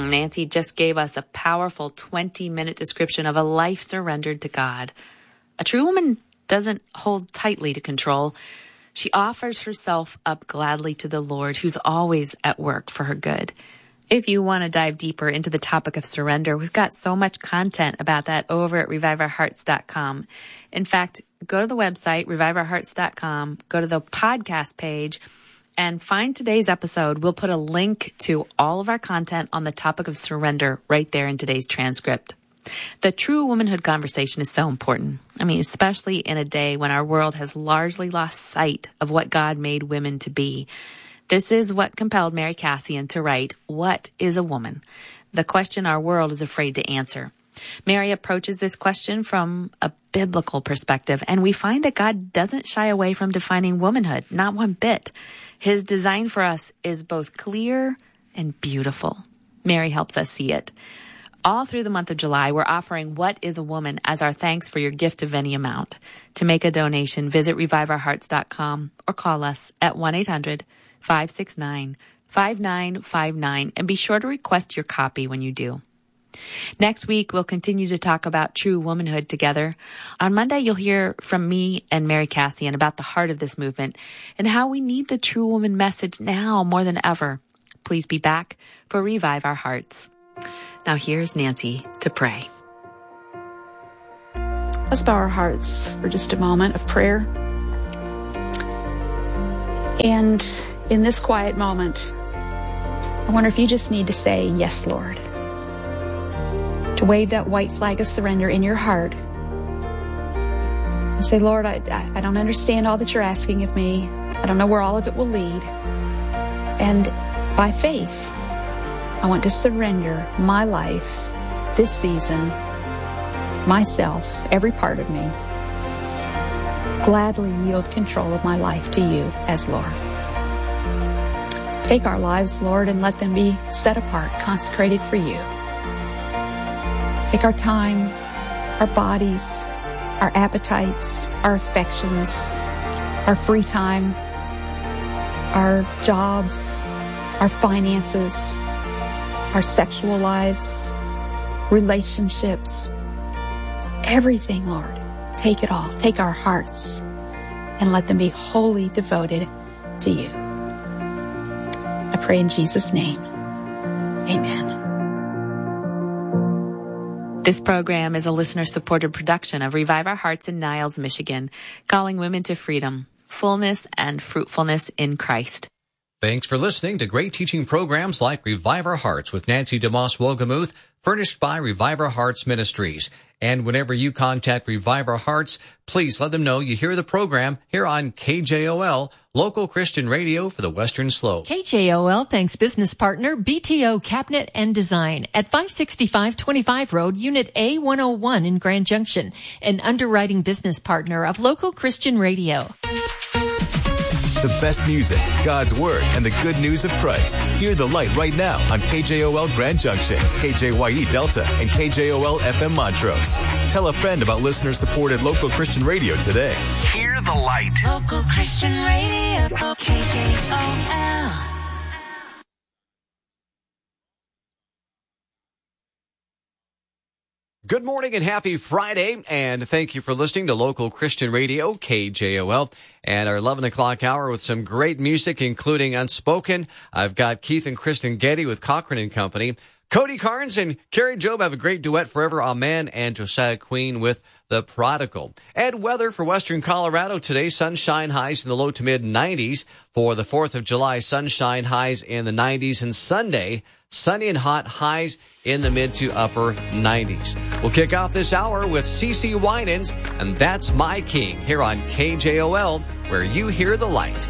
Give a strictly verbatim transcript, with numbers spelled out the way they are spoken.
Nancy just gave us a powerful twenty-minute description of a life surrendered to God. A true woman doesn't hold tightly to control. She offers herself up gladly to the Lord, who's always at work for her good. If you want to dive deeper into the topic of surrender, we've got so much content about that over at revive our hearts dot com. In fact, go to the website, revive our hearts dot com, go to the podcast page, and find today's episode. We'll put a link to all of our content on the topic of surrender right there in today's transcript. The true womanhood conversation is so important. I mean, especially in a day when our world has largely lost sight of what God made women to be. This is what compelled Mary Kassian to write, "What is a Woman?" The question our world is afraid to answer. Mary approaches this question from a biblical perspective, and we find that God doesn't shy away from defining womanhood, not one bit. His design for us is both clear and beautiful. Mary helps us see it. All through the month of July, we're offering What is a Woman as our thanks for your gift of any amount. To make a donation, visit revive our hearts dot com or call us at one eight hundred five six nine five nine five nine and be sure to request your copy when you do. Next week, we'll continue to talk about true womanhood together. On Monday, you'll hear from me and Mary Kassian about the heart of this movement and how we need the true woman message now more than ever. Please be back for Revive Our Hearts. Now here's Nancy to pray. Let's bow our hearts for just a moment of prayer. And in this quiet moment, I wonder if you just need to say, "Yes, Lord." To wave that white flag of surrender in your heart. And say, "Lord, I, I don't understand all that you're asking of me. I don't know where all of it will lead. And by faith, I want to surrender my life, this season, myself, every part of me. Gladly yield control of my life to you as Lord. Take our lives, Lord, and let them be set apart, consecrated for you. Take our time, our bodies, our appetites, our affections, our free time, our jobs, our finances, our sexual lives, relationships, everything, Lord. Take it all. Take our hearts and let them be wholly devoted to you. I pray in Jesus' name. Amen. This program is a listener-supported production of Revive Our Hearts in Niles, Michigan, calling women to freedom, fullness, and fruitfulness in Christ. Thanks for listening to great teaching programs like Revive Our Hearts with Nancy DeMoss Wolgemuth, furnished by Revive Our Hearts Ministries. And whenever you contact Revive Our Hearts, please let them know you hear the program here on K J O L, local Christian radio for the Western Slope. K J O L thanks business partner B T O Cabinet and Design at five sixty-five twenty-five Road, Unit A one oh one in Grand Junction, an underwriting business partner of local Christian radio. The best music, God's Word, and the good news of Christ. Hear the light right now on K J O L Grand Junction, K J Y E Delta, and K J O L F M Montrose. Tell a friend about listener-supported local Christian radio today. Hear the light. Local Christian radio, K J O L. Good morning and happy Friday, and thank you for listening to local Christian radio, K J O L, and our eleven o'clock hour with some great music, including Unspoken. I've got Keith and Kristen Getty with Cochran and Company. Cody Carnes and Carrie Job have a great duet, Forever Amen, and Josiah Queen with The Prodigal. And weather for western Colorado today, sunshine highs in the low to mid nineties. For the fourth of July, sunshine highs in the nineties, and Sunday, sunny and hot, highs in the mid to upper nineties. We'll kick off this hour with C C Winans, and That's My King, here on K J O L, where you hear the light.